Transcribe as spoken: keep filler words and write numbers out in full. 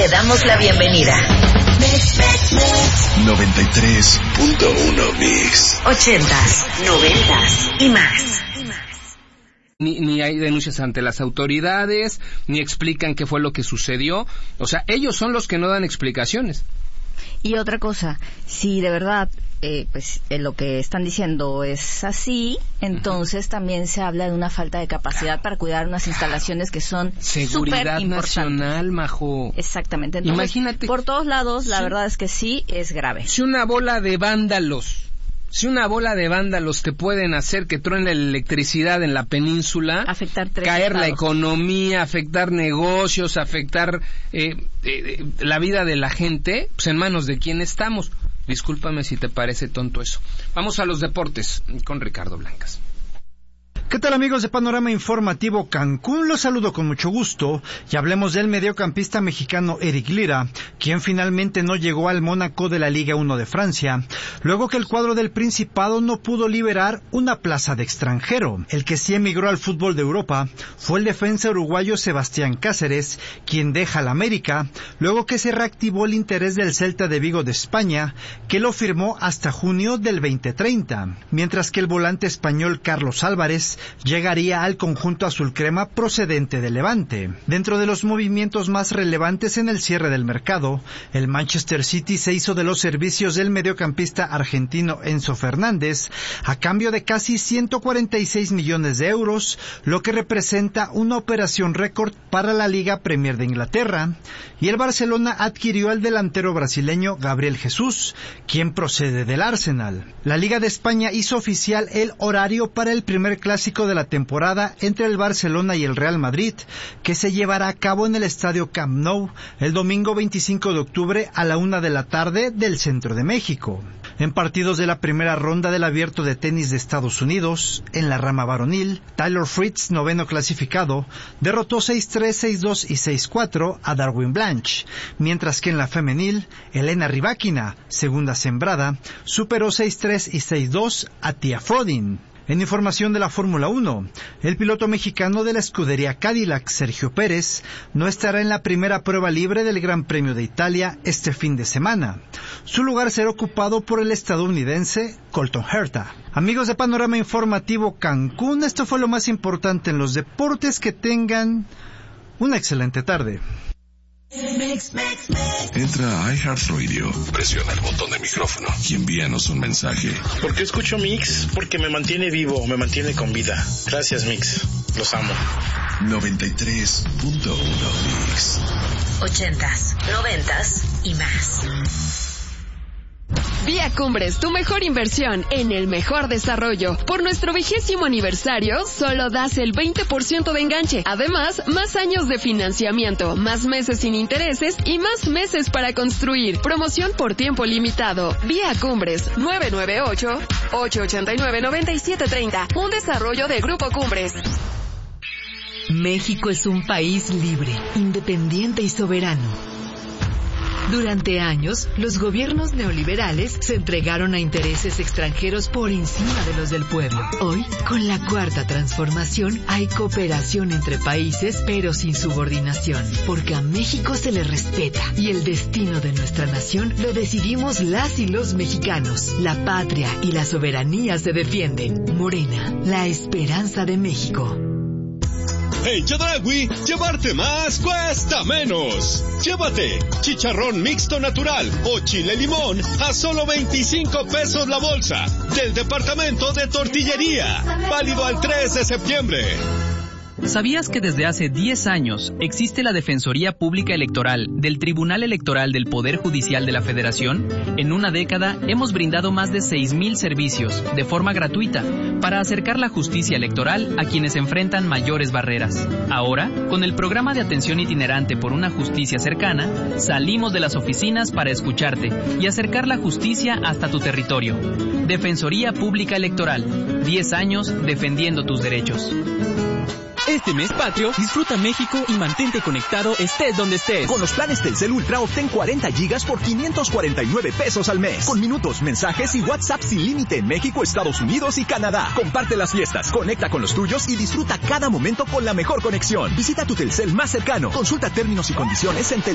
Te damos la bienvenida. noventa y tres punto uno Mix. Ochentas, noventas y más. Ni, ni hay denuncias ante las autoridades, ni explican qué fue lo que sucedió. O sea, ellos son los que no dan explicaciones. Y otra cosa, si de verdad eh, pues eh, lo que están diciendo es así, entonces uh-huh. también se habla de una falta de capacidad para cuidar unas instalaciones que son seguridad nacional, Majo. Exactamente. Entonces, imagínate, por todos lados, la sí, verdad es que sí es grave. Si una bola de vándalos Si una bola de vándalos te pueden hacer que truene la electricidad en la península, afectar tres caer estados. La economía, afectar negocios, afectar eh, eh, la vida de la gente, pues en manos de quién estamos. Discúlpame si te parece tonto eso. Vamos a los deportes con Ricardo Blancas. ¿Qué tal, amigos de Panorama Informativo Cancún? Los saludo con mucho gusto y hablemos del mediocampista mexicano Eric Lira, quien finalmente no llegó al Mónaco de la Liga uno de Francia, luego que el cuadro del Principado no pudo liberar una plaza de extranjero. El que sí emigró al fútbol de Europa fue el defensa uruguayo Sebastián Cáceres, quien deja al América, luego que se reactivó el interés del Celta de Vigo de España, que lo firmó hasta junio del veinte treinta, mientras que el volante español Carlos Álvarez llegaría al conjunto azul crema procedente de Levante. Dentro de los movimientos más relevantes en el cierre del mercado, el Manchester City se hizo de los servicios del mediocampista argentino Enzo Fernández a cambio de casi ciento cuarenta y seis millones de euros, lo que representa una operación récord para la Liga Premier de Inglaterra, y el Barcelona adquirió al delantero brasileño Gabriel Jesús, quien procede del Arsenal. La Liga de España hizo oficial el horario para el primer clásico de la temporada entre el Barcelona y el Real Madrid, que se llevará a cabo en el estadio Camp Nou el domingo veinticinco de octubre a la una de la tarde del centro de México. En partidos de la primera ronda del Abierto de Tenis de Estados Unidos, en la rama varonil, Taylor Fritz, noveno clasificado, derrotó seis tres, seis dos y seis cuatro a Darwin Blanche, mientras que en la femenil, Elena Rybakina, segunda sembrada, superó seis tres y seis dos a Tia Frodin. En información de la Fórmula uno, el piloto mexicano de la escudería Cadillac, Sergio Pérez, no estará en la primera prueba libre del Gran Premio de Italia este fin de semana. Su lugar será ocupado por el estadounidense Colton Herta. Amigos de Panorama Informativo Cancún, esto fue lo más importante en los deportes. Que tengan una excelente tarde. Entra a iHeartRadio, presiona el botón de micrófono y envíanos un mensaje. ¿Por qué escucho Mix? Porque me mantiene vivo, me mantiene con vida. Gracias, Mix. Los amo. noventa y tres punto uno Mix. Ochentas, noventas y más. Vía Cumbres, tu mejor inversión en el mejor desarrollo. Por nuestro vigésimo aniversario, solo das el veinte por ciento de enganche. Además, más años de financiamiento, más meses sin intereses y más meses para construir. Promoción por tiempo limitado. Vía Cumbres, nueve nueve ocho, ocho ocho nueve, nueve siete tres cero. Un desarrollo de Grupo Cumbres. México es un país libre, independiente y soberano. Durante años, los gobiernos neoliberales se entregaron a intereses extranjeros por encima de los del pueblo. Hoy, con la cuarta transformación, hay cooperación entre países, pero sin subordinación, porque a México se le respeta y el destino de nuestra nación lo decidimos las y los mexicanos. La patria y la soberanía se defienden. Morena, la esperanza de México. En Chedraui, llevarte más cuesta menos. Llévate chicharrón mixto natural o chile limón a solo veinticinco pesos la bolsa del departamento de tortillería. Válido al tres de septiembre. ¿Sabías que desde hace diez años existe la Defensoría Pública Electoral del Tribunal Electoral del Poder Judicial de la Federación? En una década hemos brindado más de seis mil servicios de forma gratuita para acercar la justicia electoral a quienes enfrentan mayores barreras. Ahora, con el programa de atención itinerante por una justicia cercana, salimos de las oficinas para escucharte y acercar la justicia hasta tu territorio. Defensoría Pública Electoral, diez años defendiendo tus derechos. Este mes patrio, disfruta México y mantente conectado estés donde estés. Con los planes Telcel Ultra obtén cuarenta gigas por quinientos cuarenta y nueve pesos al mes. Con minutos, mensajes y WhatsApp sin límite en México, Estados Unidos y Canadá. Comparte las fiestas, conecta con los tuyos y disfruta cada momento con la mejor conexión. Visita tu Telcel más cercano. Consulta términos y condiciones en Telcel.